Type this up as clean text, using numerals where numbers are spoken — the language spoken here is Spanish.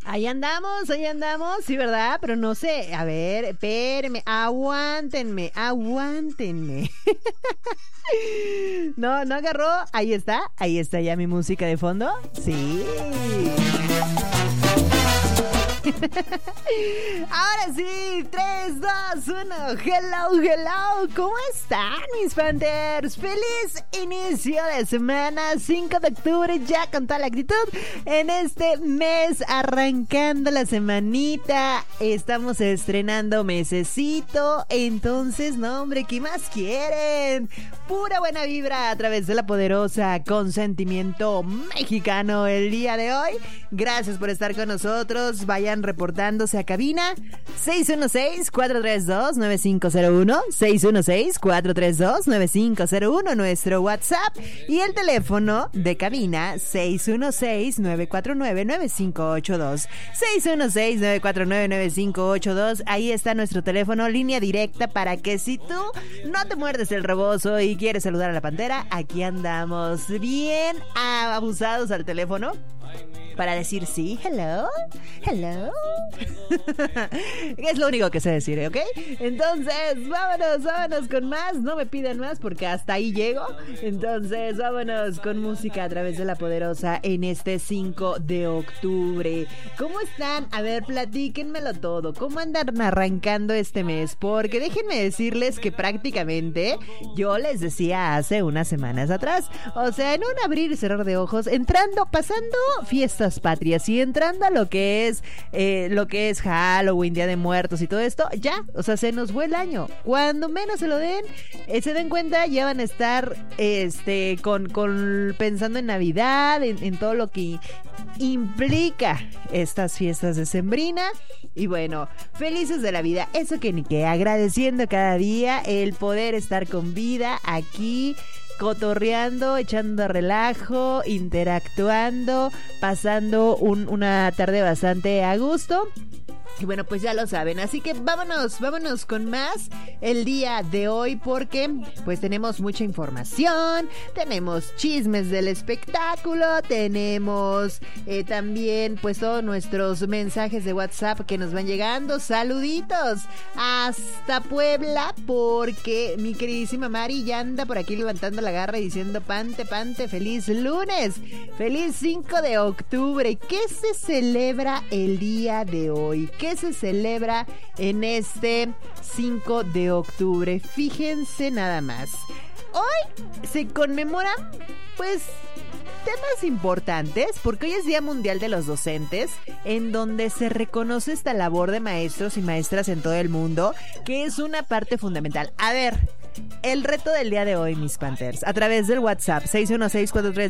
Ahí andamos, sí, ¿verdad? Pero no sé, a ver, espérenme, aguántenme. No agarró, ahí está ya mi música de fondo, sí. Ahora sí, 3, 2, 1, hello, ¿cómo están mis Panthers? Feliz inicio de semana, 5 de octubre, ya con toda la actitud en este mes, arrancando la semanita, estamos estrenando mesecito, entonces, no hombre, ¿qué más quieren? Pura buena vibra a través de la poderosa Consentimiento Mexicano el día de hoy. Gracias por estar con nosotros, vayan reportándose a cabina 616-432-9501, 616-432-9501, nuestro WhatsApp, y el teléfono de cabina 616-949-9582, 616-949-9582. Ahí está nuestro teléfono, línea directa, para que si tú no te muerdes el rebozo y quieres saludar a la pantera, aquí andamos bien abusados al teléfono para decir sí, hello. Es lo único que sé decir, ¿ok? Entonces, vámonos con más. No me pidan más porque hasta ahí llego. Entonces, vámonos con música a través de la poderosa en este 5 de octubre. ¿Cómo están? A ver, platíquenmelo todo. ¿Cómo andan arrancando este mes? Porque déjenme decirles que prácticamente yo les decía hace unas semanas atrás, o sea, en un abrir y cerrar de ojos, pasando fiestas patrias y entrando a lo que es Halloween, Día de Muertos y todo esto, ya, o sea, se nos fue el año. Cuando menos se den cuenta, ya van a estar pensando en Navidad, en todo lo que implica estas fiestas decembrinas. Y bueno, felices de la vida, eso que ni que, agradeciendo cada día el poder estar con vida aquí, cotorreando, echando relajo, interactuando, pasando una tarde bastante a gusto. Y bueno, pues ya lo saben, así que vámonos con más el día de hoy, porque pues tenemos mucha información, tenemos chismes del espectáculo, tenemos también pues todos nuestros mensajes de WhatsApp que nos van llegando, saluditos hasta Puebla, porque mi queridísima Mari ya anda por aquí levantando la garra y diciendo pante, feliz lunes, feliz 5 de octubre, ¿qué se celebra el día de hoy? ¿Qué se celebra en este 5 de octubre? Fíjense nada más. Hoy se conmemoran, pues, temas importantes, porque hoy es Día Mundial de los Docentes, en donde se reconoce esta labor de maestros y maestras en todo el mundo, que es una parte fundamental. A ver, el reto del día de hoy, mis Panthers, a través del WhatsApp 616-43